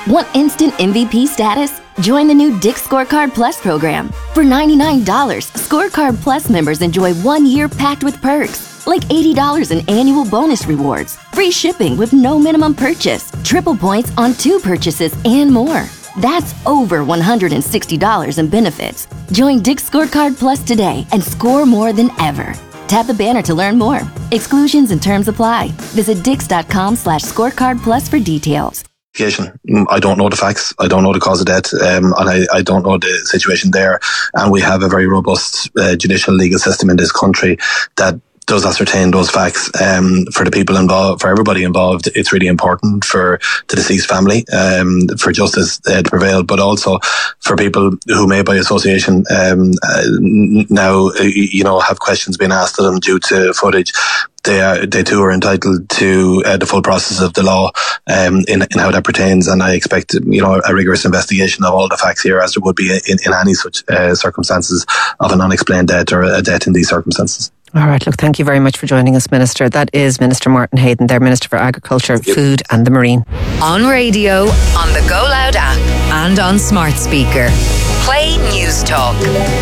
Want instant MVP status? Join the new Dick's Scorecard Plus program. For $99, Scorecard Plus members enjoy 1 year packed with perks, like $80 in annual bonus rewards, free shipping with no minimum purchase, triple points on 2 purchases, and more. That's over $160 in benefits. Join Dick's Scorecard Plus today and score more than ever. Tap the banner to learn more. Exclusions and terms apply. Visit dix.com/scorecard plus for details. I don't know the facts. I don't know the cause of death, and I don't know the situation there. And we have a very robust judicial legal system in this country that does ascertain those facts. For the people involved, for everybody involved, it's really important for the deceased family, for justice to prevail, but also for people who may by association now have questions being asked of them due to footage. They too are entitled to the full process of the law in how that pertains, and I expect a rigorous investigation of all the facts here, as there would be in any such circumstances of an unexplained death or a death in these circumstances. All right, look, thank you very much for joining us, Minister. That is Minister Martin Hayden, their Minister for Agriculture, Food and the Marine. On radio, on the Go Loud app and on smart speaker. Play News Talk.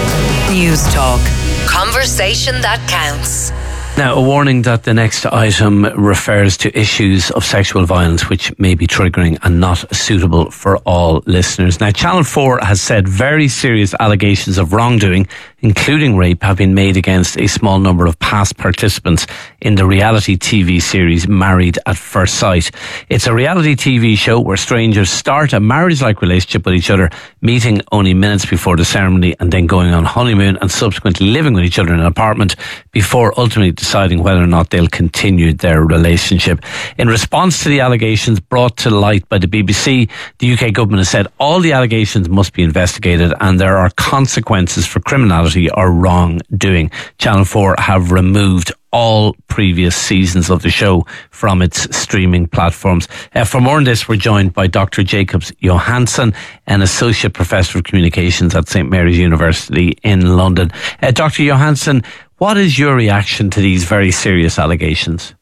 News Talk. Conversation that counts. Now, a warning that the next item refers to issues of sexual violence which may be triggering and not suitable for all listeners. Now, Channel 4 has said very serious allegations of wrongdoing, including rape, have been made against a small number of past participants in the reality TV series Married at First Sight. It's a reality TV show where strangers start a marriage-like relationship with each other, meeting only minutes before the ceremony and then going on honeymoon and subsequently living with each other in an apartment before ultimately deciding whether or not they'll continue their relationship. In response to the allegations brought to light by the BBC, the UK government has said all the allegations must be investigated and there are consequences for criminality or wrongdoing. Channel 4 have removed all previous seasons of the show from its streaming platforms. For more on this, we're joined by Dr. Jacobs Johansson, an Associate Professor of Communications at St Mary's University in London. Dr. Johansson, what is your reaction to these very serious allegations?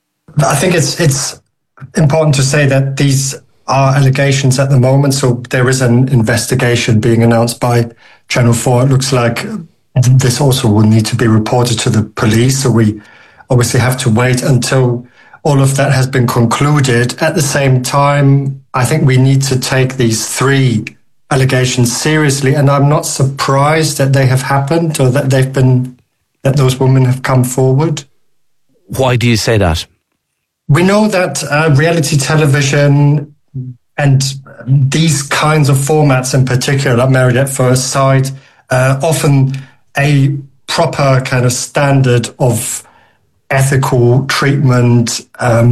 I think it's important to say that these are allegations at the moment, so there is an investigation being announced by Channel 4. It looks like this also will need to be reported to the police, so we obviously have to wait until all of that has been concluded. At the same time, I think we need to take these 3 allegations seriously, and I'm not surprised that they have happened or that that those women have come forward. Why do you say that? We know that reality television and these kinds of formats in particular, like Married at First Sight, often a proper kind of standard of ethical treatment,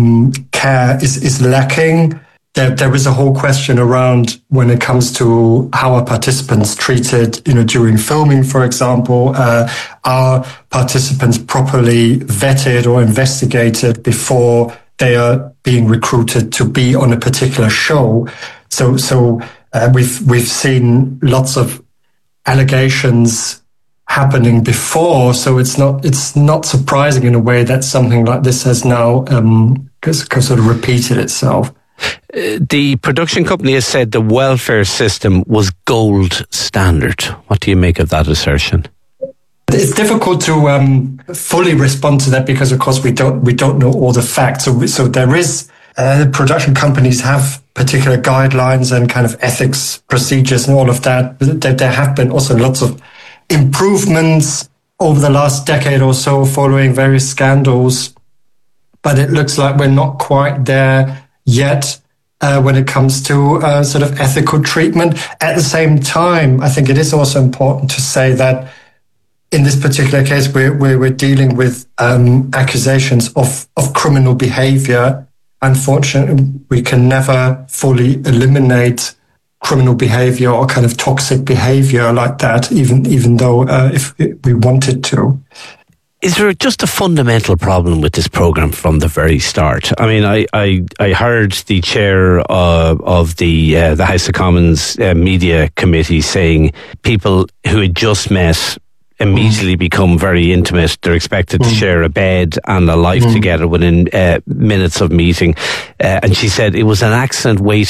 care is lacking. There is a whole question around when it comes to how are participants treated, during filming, for example. Are participants properly vetted or investigated before they are being recruited to be on a particular show? So we've seen lots of allegations happening before, so it's not surprising in a way that something like this has now sort of repeated itself. The production company has said the welfare system was gold standard. What do you make of that assertion? It's difficult to fully respond to that because, of course, we don't know all the facts. So there is production companies have particular guidelines and kind of ethics procedures and all of that. There have been also lots of improvements over the last decade or so following various scandals, but it looks like we're not quite there yet when it comes to sort of ethical treatment. At the same time, I think it is also important to say that in this particular case, we're dealing with accusations of criminal behavior. Unfortunately, we can never fully eliminate criminal behavior or kind of toxic behavior like that, even though if we wanted to. Is there just a fundamental problem with this programme from the very start? I mean, I heard the chair of the House of Commons Media Committee saying people who had just met immediately become very intimate. They're expected to share a bed and a life together within minutes of meeting. And she said it was an accident waiting